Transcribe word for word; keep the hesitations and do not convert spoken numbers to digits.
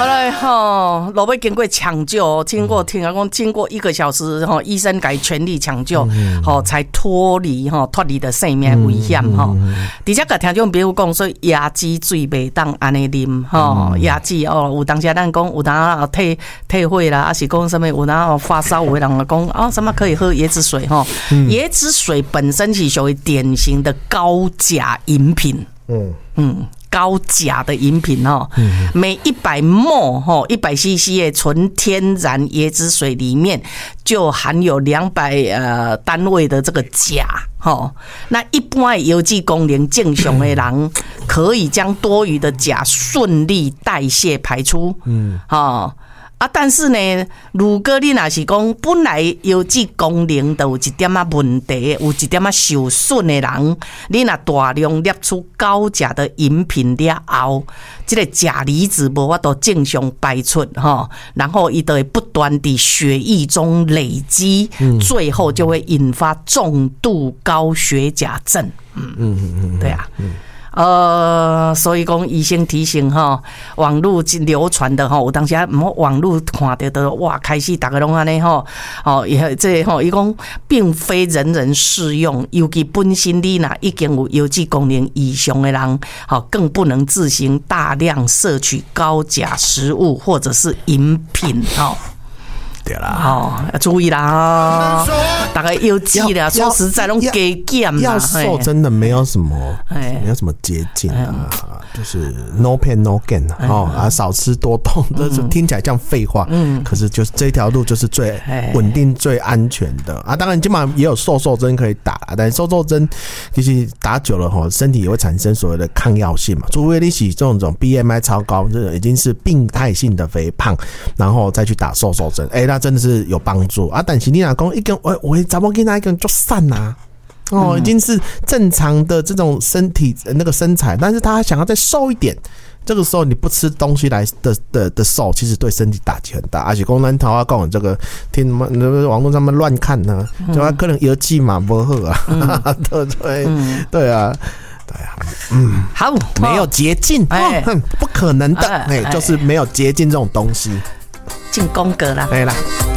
后来吼，路要经过抢救，经过听讲经过一个小时吼，医生给全力抢救，吼才脱离吼脱离的生命危险吼。而且个听众朋友讲说，椰子水袂当安尼啉吼，椰子哦，有当时咱讲有当退退火啦，还是讲什么有当发烧，有的人讲啊什么可以喝椰子水吼。椰子水本身是属于典型的高钾饮品。嗯嗯。高钾的饮品哦，每一百毫升一百 C C 的纯天然椰子水里面就含有两百呃单位的这个钾哈。那一般有机功能正常的人，可以将多余的钾顺利代谢排出。嗯，哈。啊，但是呢，如果你若是讲本来有机功能都有一点仔问题，有一点仔受损的人，你若大量摄取高钾的饮品了后，这个钾离子无法度正常排出哈，然后伊就会不断地血液中累积，嗯、最后就会引发重度高血钾症。嗯嗯嗯嗯，对啊。嗯呃，所以讲医生提醒哈，网络流传的哈，有当时唔好网络看到的哇，开始大家拢安尼哈，哦，也这吼，伊讲并非人人适用，尤其本身你若已经有有机功能以上的人，好，更不能自行大量摄取高钾食物或者是饮品哈。 对啦， 哦，要注意啦，大概有记啦。说实在，拢加减啦。 要瘦真的没有什么，没有什么捷径啊，就是 no pain no gain 哦啊，少吃多动，这是听起来像废话，嗯，可是就是这条路就是最稳定、最安全的啊。当然，今晚也有瘦瘦针可以打，但瘦瘦针其实打久了哈，身体也会产生所谓的抗药性嘛。除非你是这种种 B M I 超高，这已经是病态性的肥胖，然后再去打瘦瘦针，哎、欸。那真的是有帮助啊！但是你若讲一根，我我查某囡仔一根就散啦，哦，已经是正常的这种身体那个身材，但是他想要再瘦一点，这个时候你不吃东西来的的的瘦，其实对身体打击很大。而且公咱头啊讲这个，听网络上面乱看呢，就他可能油剂嘛不好啊，嗯、对对、嗯、对啊。对啊，嗯， 好， 没有捷径，哎、哦，不可能的，哎、欸，就是没有捷径这种东西。 进宫格啦， 对啦。